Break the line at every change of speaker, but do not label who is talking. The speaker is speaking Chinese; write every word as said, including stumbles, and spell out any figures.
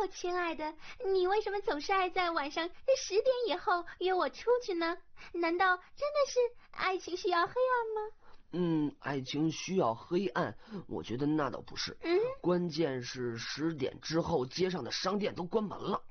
亲爱的，你为什么总是爱在晚上十点以后约我出去呢？难道真的是爱情需要黑暗吗？
嗯，爱情需要黑暗，我觉得那倒不是。
嗯，
关键是十点之后街上的商店都关门了，